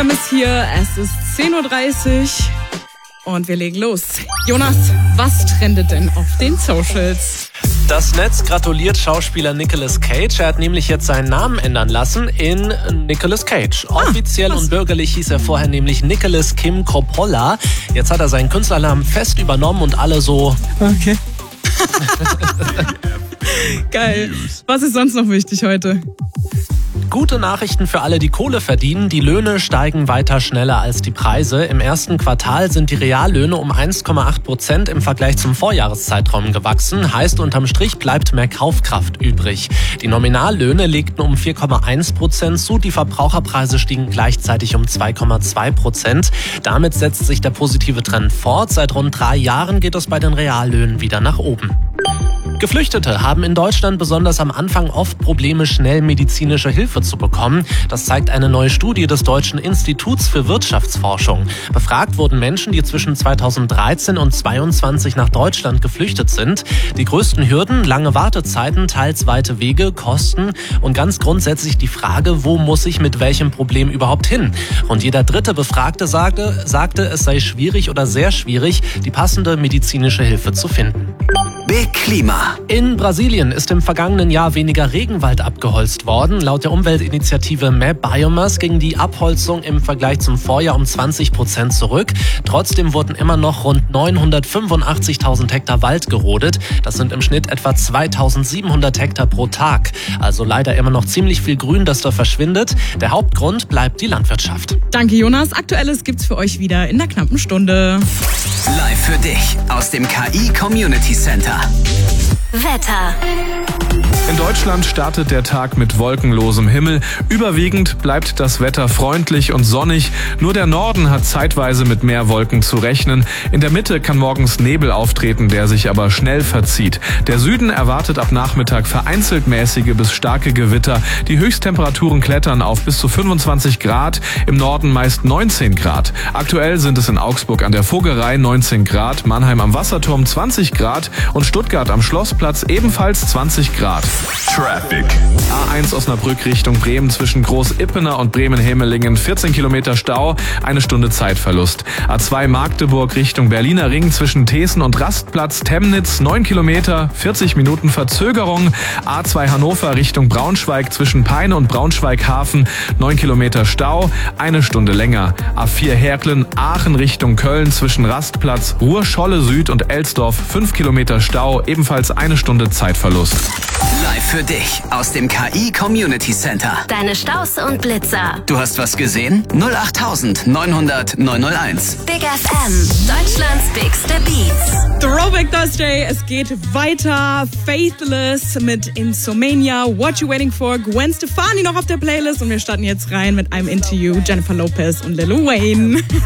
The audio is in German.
Ist hier, es ist 10.30 Uhr und wir legen los. Jonas, was trendet denn auf den Socials? Das Netz gratuliert Schauspieler Nicolas Cage. Er hat nämlich jetzt seinen Namen ändern lassen in Nicolas Cage. Offiziell und bürgerlich hieß er vorher nämlich Nicolas Kim Coppola. Jetzt hat er seinen Künstlernamen fest übernommen und alle so... Okay. Geil. Was ist sonst noch wichtig heute? Gute Nachrichten für alle, die Kohle verdienen. Die Löhne steigen weiter schneller als die Preise. Im ersten Quartal sind die Reallöhne um 1,8% im Vergleich zum Vorjahreszeitraum gewachsen. Heißt, unterm Strich bleibt mehr Kaufkraft übrig. Die Nominallöhne legten um 4,1% zu. Die Verbraucherpreise stiegen gleichzeitig um 2,2%. Damit setzt sich der positive Trend fort. Seit rund 3 Jahren geht es bei den Reallöhnen wieder nach oben. Geflüchtete haben in Deutschland besonders am Anfang oft Probleme, schnell medizinische Hilfe zu bekommen. Das zeigt eine neue Studie des Deutschen Instituts für Wirtschaftsforschung. Befragt wurden Menschen, die zwischen 2013 und 2022 nach Deutschland geflüchtet sind. Die größten Hürden, lange Wartezeiten, teils weite Wege, Kosten und ganz grundsätzlich die Frage, wo muss ich mit welchem Problem überhaupt hin? Rund jeder dritte Befragte sagte, es sei schwierig oder sehr schwierig, die passende medizinische Hilfe zu finden. Big Klima. In Brasilien ist im vergangenen Jahr weniger Regenwald abgeholzt worden. Laut der Umweltinitiative Map Biomass ging die Abholzung im Vergleich zum Vorjahr um 20% zurück. Trotzdem wurden immer noch rund 985.000 Hektar Wald gerodet. Das sind im Schnitt etwa 2.700 Hektar pro Tag. Also leider immer noch ziemlich viel Grün, das da verschwindet. Der Hauptgrund bleibt die Landwirtschaft. Danke, Jonas. Aktuelles gibt's für euch wieder in der knappen Stunde. Live für dich aus dem KI Community Center. Wetter. In Deutschland startet der Tag mit wolkenlosem Himmel. Überwiegend bleibt das Wetter freundlich und sonnig. Nur der Norden hat zeitweise mit mehr Wolken zu rechnen. In der Mitte kann morgens Nebel auftreten, der sich aber schnell verzieht. Der Süden erwartet ab Nachmittag vereinzelt mäßige bis starke Gewitter. Die Höchsttemperaturen klettern auf bis zu 25 Grad, im Norden meist 19 Grad. Aktuell sind es in Augsburg an der Vogerei 19 Grad, Mannheim am Wasserturm 20 Grad und Stuttgart am Schlossplatz ebenfalls 20 Grad. Traffic. A1 Osnabrück Richtung Bremen zwischen Groß-Ippener und Bremen-Hemelingen 14 Kilometer Stau, 1 Stunde Zeitverlust. A2 Magdeburg Richtung Berliner Ring zwischen Thesen und Rastplatz Temnitz 9 Kilometer, 40 Minuten Verzögerung. A2 Hannover Richtung Braunschweig zwischen Peine und Braunschweig-Hafen 9 Kilometer Stau, 1 Stunde länger. A4 Herklen Aachen Richtung Köln zwischen Rastplatz Ruhr-Scholle Süd und Elsdorf 5 Kilometer Stau, ebenfalls 1 Stunde Zeitverlust. Live für dich aus dem KI Community Center. Deine Staus und Blitzer. Du hast was gesehen? 08000 900 901. Big FM. Deutschlands bigste Beats. Throwback Thursday, es geht weiter. Faithless mit Insomnia. What You Waiting For? Gwen Stefani noch auf der Playlist. Und wir starten jetzt rein mit einem Interview. Jennifer Lopez und Lil Wayne.